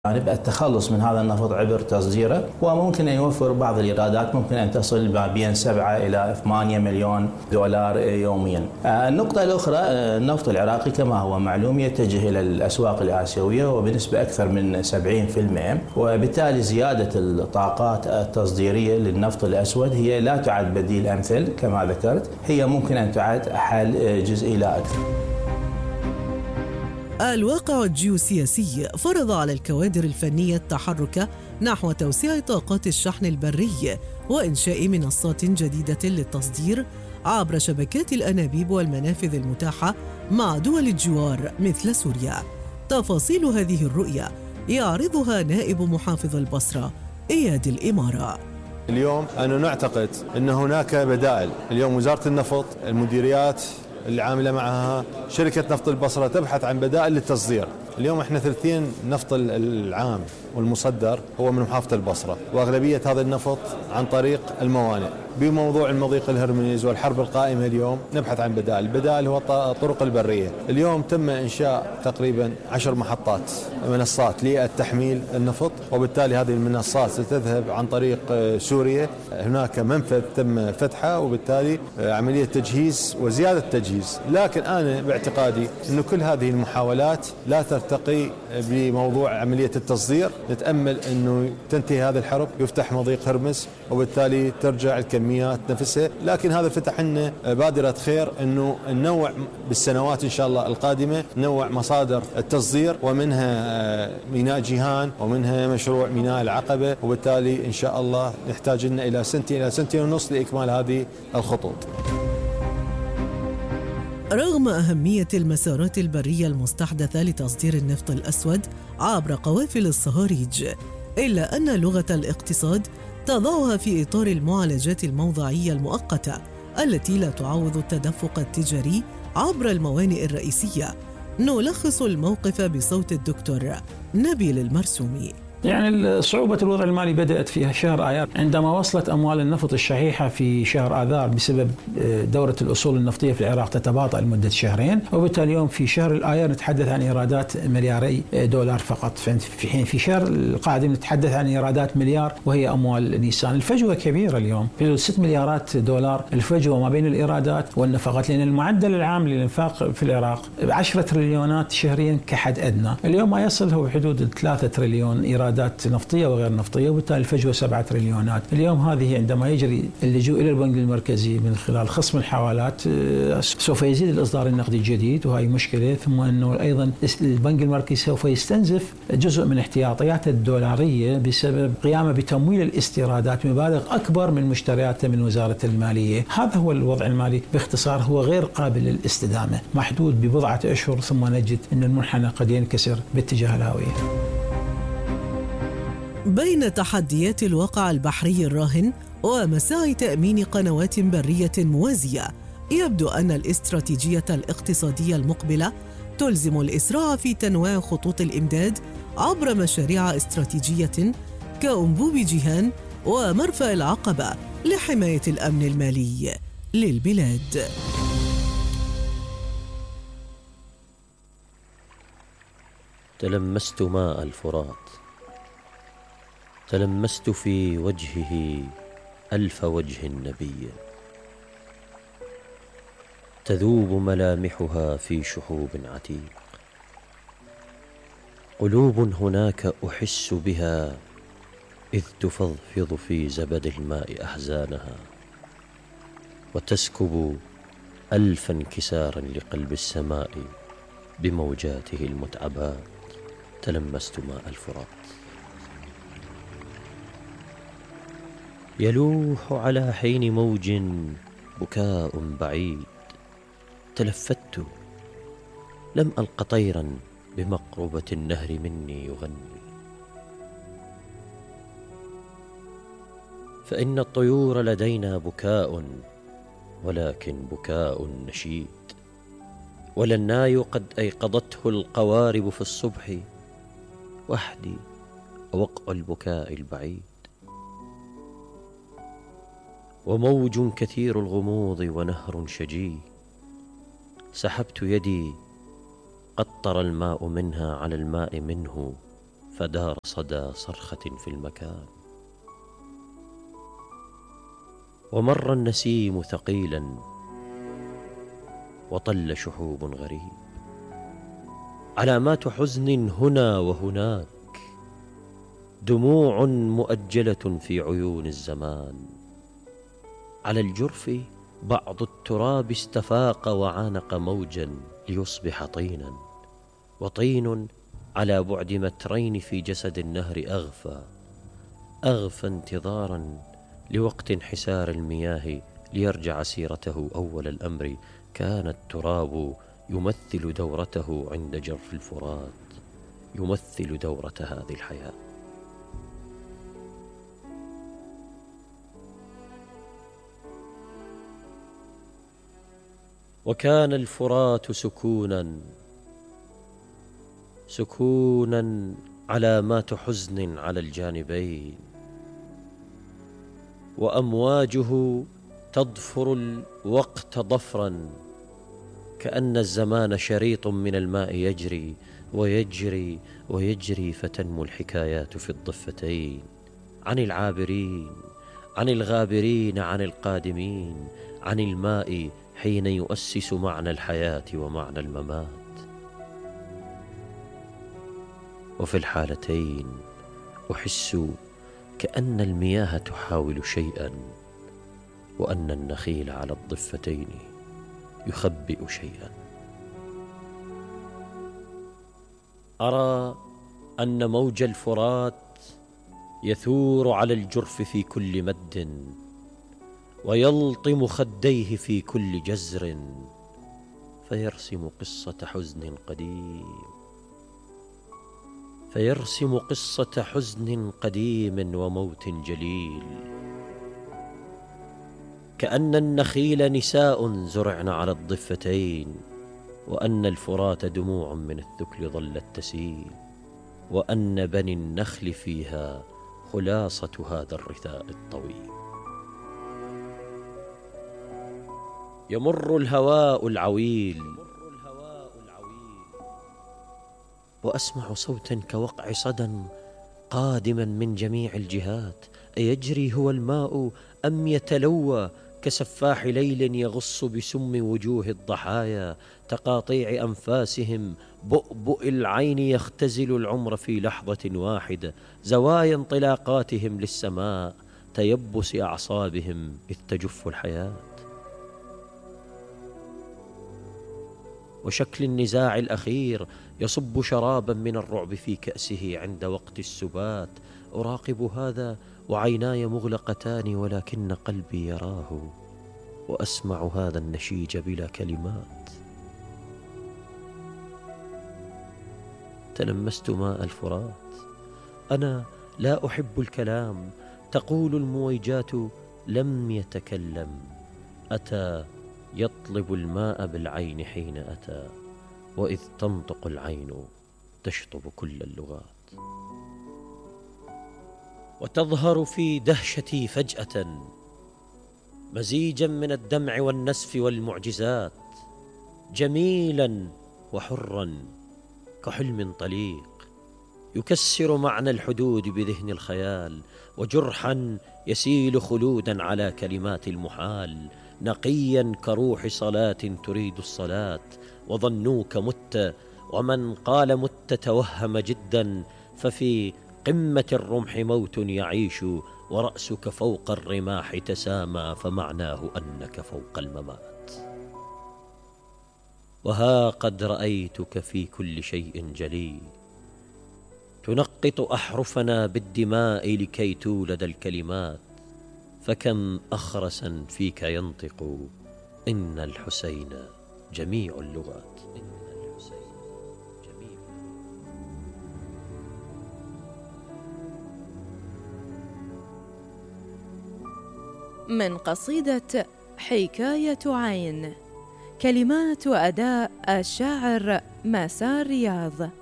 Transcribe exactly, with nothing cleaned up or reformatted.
التخلص من هذا النفط عبر تصديره، وممكن أن يوفر بعض الإيرادات ممكن أن تصل ما بين سبعة إلى ثمانية مليون دولار يوميا. النقطة الأخرى، النفط العراقي كما هو معلوم يتجه إلى الأسواق الآسيوية وبنسبة أكثر من سبعين بالمئة، وبالتالي زيادة الطاقات التصديرية للنفط الأسود هي لا تعد بديل أمثل كما ذكرت، هي ممكن أن تعد حل جزئي لا أكثر. الواقع الجيوسياسي فرض على الكوادر الفنية التحرك نحو توسيع طاقات الشحن البري وإنشاء منصات جديدة للتصدير عبر شبكات الأنابيب والمنافذ المتاحة مع دول الجوار مثل سوريا. تفاصيل هذه الرؤية يعرضها نائب محافظ البصرة إياد الإمارة. اليوم أنا نعتقد أن هناك بدائل. اليوم وزارة النفط، المديريات اللي عاملة معها شركة نفط البصرة تبحث عن بدائل للتصدير. اليوم احنا ثلثين نفط العام والمصدر هو من محافظة البصرة، وأغلبية هذا النفط عن طريق الموانئ. بموضوع المضيق الهرمونيز والحرب القائمة اليوم نبحث عن بدائل. البدائل هو الطرق البرية. اليوم تم إنشاء تقريبا عشر محطات منصات للتحميل النفط، وبالتالي هذه المنصات ستذهب عن طريق سوريا. هناك منفذ تم فتحه، وبالتالي عملية تجهيز وزيادة تجهيز. لكن أنا باعتقادي أن كل هذه المحاولات لا ترتقي بموضوع عملية التصدير. نتأمل أنه تنتهي هذه الحرب، يفتح مضيق هرمز، وبالتالي ترجع الكميات نفسها. لكن هذا فتح لنا بادرة خير أنه ننوع بالسنوات إن شاء الله القادمة، ننوع مصادر التصدير، ومنها ميناء جيهان ومنها مشروع ميناء العقبة، وبالتالي إن شاء الله نحتاج لنا إلى سنتين إلى سنتين ونص لإكمال هذه الخطوط. رغم أهمية المسارات البرية المستحدثة لتصدير النفط الأسود عبر قوافل الصهاريج، إلا أن لغة الاقتصاد تضعها في إطار المعالجات الموضعية المؤقتة التي لا تعوض التدفق التجاري عبر الموانئ الرئيسية. نلخص الموقف بصوت الدكتور نبيل المرسومي. يعني صعوبة الوضع المالي بدأت في شهر آيار عندما وصلت أموال النفط الشحيحة في شهر آذار بسبب دورة الأصول النفطية في العراق تتباطأ لمدة شهرين، وبالتالي اليوم في شهر الآيار نتحدث عن إيرادات ملياري دولار فقط، في حين في شهر القادم نتحدث عن إيرادات مليار وهي أموال نيسان. الفجوة كبيرة اليوم، في ست مليارات دولار الفجوة ما بين الإيرادات والنفقات، لأن المعدل العام للإنفاق في العراق عشرة تريليونات شهريا كحد أدنى، اليوم ما يصل هو حدود ثلاثة تريليون إيرادات نفطية وغير نفطية، وبالتالي الفجوة سبعة تريليونات. اليوم هذه عندما يجري اللجوء إلى البنك المركزي من خلال خصم الحوالات سوف يزيد الإصدار النقدي الجديد، وهي مشكلة. ثم أنه أيضا البنك المركزي سوف يستنزف جزء من احتياطياته الدولارية بسبب قيامه بتمويل الاستيرادات مبالغ أكبر من مشترياته من وزارة المالية. هذا هو الوضع المالي باختصار، هو غير قابل للاستدامة، محدود ببضعة أشهر ثم نجد أن المنحنى قد ينكسر باتجاه الهاوية. بين تحديات الواقع البحري الراهن ومساعي تأمين قنوات برية موازية، يبدو أن الاستراتيجية الاقتصادية المقبلة تلزم الإسراع في تنويع خطوط الإمداد عبر مشاريع استراتيجية كأنبوب جيهان ومرفأ العقبة لحماية الأمن المالي للبلاد. تلمست ماء الفرات، تلمست في وجهه ألف وجه نبي، تذوب ملامحها في شحوب عتيق، قلوب هناك أحس بها إذ تفضفض في زبد الماء أحزانها، وتسكب ألف انكسار لقلب السماء بموجاته المتعبات. تلمست ماء الفرات، يلوح على حين موج بكاء بعيد، تلفت لم ألق طيرا بمقربة النهر مني يغني، فإن الطيور لدينا بكاء ولكن بكاء نشيد، وللناي قد أيقظته القوارب في الصبح، وحدي وقع البكاء البعيد، وموج كثير الغموض ونهر شجي، سحبت يدي قطر الماء منها على الماء منه فدار صدى صرخة في المكان. ومر النسيم ثقيلا وطل شحوب غريب، علامات حزن هنا وهناك، دموع مؤجلة في عيون الزمان. على الجرف بعض التراب استفاق وعانق موجا ليصبح طينا، وطين على بعد مترين في جسد النهر أغفى أغفى انتظارا لوقت انحسار المياه ليرجع سيرته. أول الأمر كان التراب يمثل دورته عند جرف الفرات، يمثل دورة هذه الحياة. وكان الفرات سكونا سكونا علامات حزن على الجانبين، وأمواجه تضفر الوقت ضفرا، كأن الزمان شريط من الماء يجري ويجري ويجري، فتنمو الحكايات في الضفتين، عن العابرين، عن الغابرين، عن القادمين، عن الماء حين يؤسس معنى الحياة ومعنى الممات. وفي الحالتين أحس كأن المياه تحاول شيئا، وأن النخيل على الضفتين يخبئ شيئا. أرى أن موج الفرات يثور على الجرف في كل مد، ويلطم خديه في كل جزر، فيرسم قصة حزن قديم فيرسم قصة حزن قديم وموت جليل. كأن النخيل نساء زرعن على الضفتين، وأن الفرات دموع من الثكل ظلت تسيل، وأن بني النخل فيها خلاصة هذا الرثاء الطويل. يمر الهواء العويل وأسمع صوتا كوقع صدى قادما من جميع الجهات. أيجري هو الماء أم يتلوى كسفاح ليل يغص بسم وجوه الضحايا؟ تقاطيع أنفاسهم، بؤبؤ العين يختزل العمر في لحظة واحدة، زوايا انطلاقاتهم للسماء، تيبس أعصابهم إذ تجف الحياة. وشكل النزاع الأخير يصب شرابا من الرعب في كأسه عند وقت السبات. أراقب هذا وعيناي مغلقتان، ولكن قلبي يراه، وأسمع هذا النشيج بلا كلمات. تلمست ماء الفرات. أنا لا أحب الكلام، تقول المويجات لم يتكلم. أتى يطلب الماء بالعين حين أتى، وإذ تنطق العين تشطب كل اللغات. وتظهر في دهشتي فجأة مزيجا من الدمع والنسف والمعجزات، جميلا وحرا كحلم طليق يكسر معنى الحدود بذهن الخيال، وجرحا يسيل خلودا على كلمات المحال، نقيا كروح صلاة تريد الصلاة. وظنوك مت، ومن قال مت توهم جدا، ففي قمة الرمح موت يعيش، ورأسك فوق الرماح تسامى، فمعناه أنك فوق الممات. وها قد رأيتك في كل شيء جلي، تنقط أحرفنا بالدماء لكي تولد الكلمات، فكم أخرسا فيك ينطق إن الحسين جميع اللغات. إن الحسين جميع. من قصيدة حكاية عين، كلمات وأداء الشاعر مسار رياض.